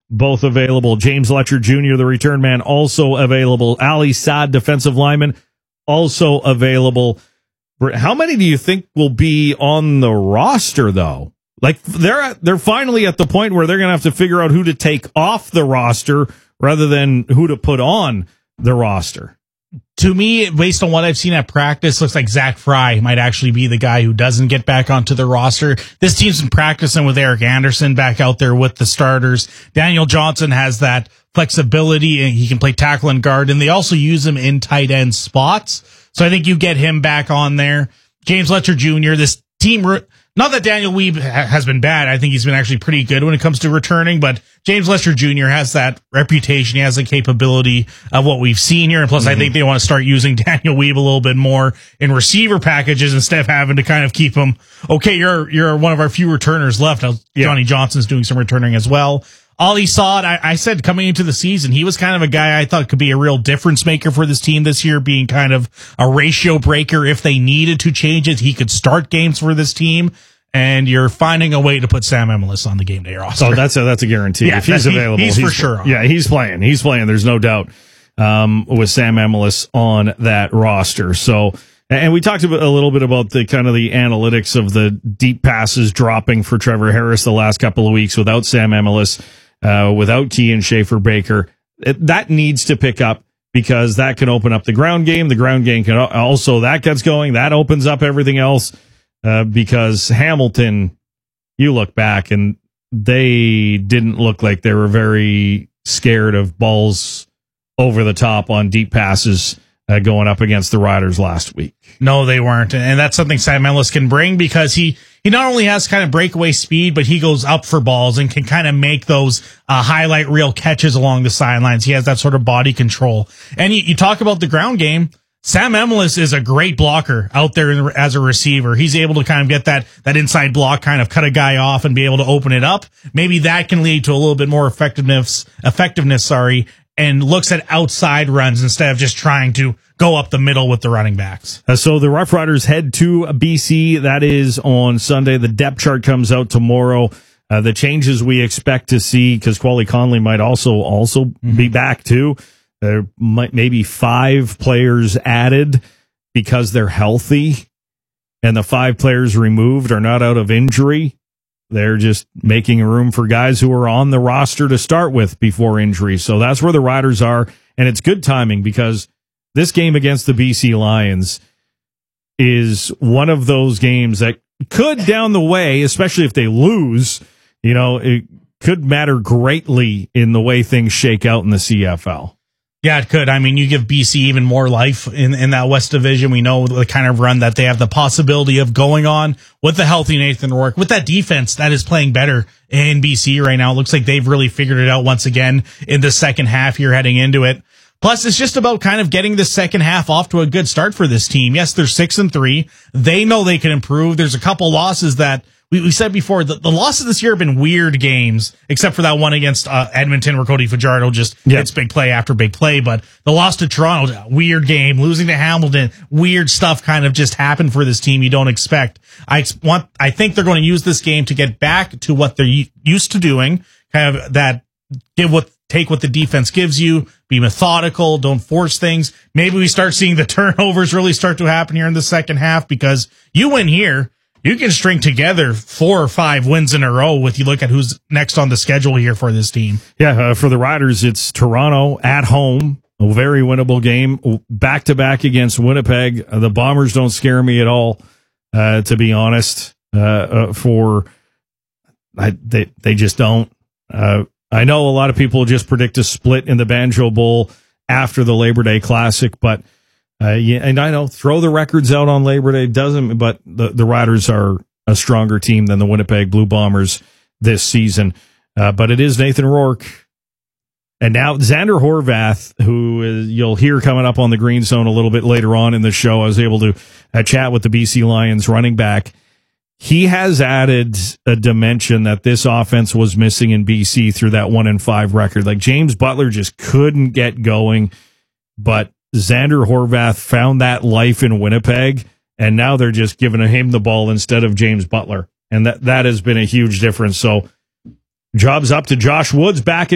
both available. James Letcher Jr., the return man, also available. Ali Saad, defensive lineman, also available. How many do you think will be on the roster, though? Like, they're finally at the point where they're going to have to figure out who to take off the roster rather than who to put on the roster. To me, based on what I've seen at practice, looks like Zach Fry might actually be the guy who doesn't get back onto the roster. This team's been practicing with Eric Anderson back out there with the starters. Daniel Johnson has that flexibility, and he can play tackle and guard, and they also use him in tight end spots. So I think you get him back on there. James Letcher Jr., this team, not that Daniel Weeb has been bad. I think he's been actually pretty good when it comes to returning, but James Letcher Jr. has that reputation. He has the capability of what we've seen here. And plus, I think they want to start using Daniel Weeb a little bit more in receiver packages instead of having to kind of keep him. Okay, you're one of our few returners left. Now, Johnny Johnson's doing some returning as well. Ali Saad, I said coming into the season, he was kind of a guy I thought could be a real difference maker for this team this year, being kind of a ratio breaker. If they needed to change it, he could start games for this team. And you're finding a way to put Sam Emilus on the game day roster. So that's a guarantee. Yeah, if he's available, he's for sure on. Yeah, he's playing. He's playing. There's no doubt with Sam Emilus on that roster. So, and we talked a little bit about the kind of the analytics of the deep passes dropping for Trevor Harris the last couple of weeks without Sam Emilus. Without Kean Schaefer-Baker, that needs to pick up because that can open up the ground game. The ground game can also, that gets going. That opens up everything else because Hamilton, you look back and they didn't look like they were very scared of balls over the top on deep passes going up against the Riders last week. No, they weren't. And that's something Sam Ellis can bring because he not only has kind of breakaway speed, but he goes up for balls and can kind of make those highlight reel catches along the sidelines. He has that sort of body control. And you talk about the ground game. Sam Emilus is a great blocker out there as a receiver. He's able to kind of get that inside block, kind of cut a guy off and be able to open it up. Maybe that can lead to a little bit more effectiveness, and looks at outside runs instead of just trying to go up the middle with the running backs. So the Rough Riders head to BC. That is on Sunday. The depth chart comes out tomorrow. The changes we expect to see, because Quali Conley might also be back too. There might maybe 5 players added because they're healthy, and the 5 players removed are not out of injury. They're just making room for guys who are on the roster to start with before injury. So that's where the Riders are, and it's good timing because this game against the BC Lions is one of those games that could down the way, especially if they lose, it could matter greatly in the way things shake out in the CFL. Yeah, it could. I mean, you give BC even more life in that West Division. We know the kind of run that they have the possibility of going on with the healthy Nathan Rourke, with that defense that is playing better in BC right now. It looks like they've really figured it out once again in the second half here heading into it. Plus, it's just about kind of getting the second half off to a good start for this team. Yes, they're 6-3. They know they can improve. There's a couple losses that we said before. The losses this year have been weird games, except for that one against Edmonton where Cody Fajardo just hits big play after big play. But the loss to Toronto, weird game. Losing to Hamilton, weird stuff kind of just happened for this team you don't expect. I think they're going to use this game to get back to what they're used to doing, kind of that take what the defense gives you, be methodical, don't force things. Maybe we start seeing the turnovers really start to happen here in the second half, because you win here, you can string together 4 or 5 wins in a row with you look at who's next on the schedule here for this team. Yeah, for the Riders, it's Toronto at home, a very winnable game, back-to-back against Winnipeg. The Bombers don't scare me at all, to be honest. They just don't. I know a lot of people just predict a split in the Banjo Bowl after the Labor Day Classic, but and I know throw the records out on Labor Day doesn't, but the Riders are a stronger team than the Winnipeg Blue Bombers this season. But it is Nathan Rourke. And now Xander Horvath, who you'll hear coming up on the Green Zone a little bit later on in the show. I was able to chat with the BC Lions running back. He has added a dimension that this offense was missing in BC through that 1-5 record. Like James Butler just couldn't get going, but Xander Horvath found that life in Winnipeg, and now they're just giving him the ball instead of James Butler. And that has been a huge difference. So job's up to Josh Woods back